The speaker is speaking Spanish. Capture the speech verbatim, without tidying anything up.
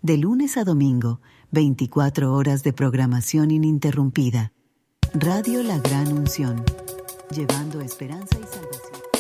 De lunes a domingo, veinticuatro horas de programación ininterrumpida. Radio La Gran Unción, llevando esperanza y salvación.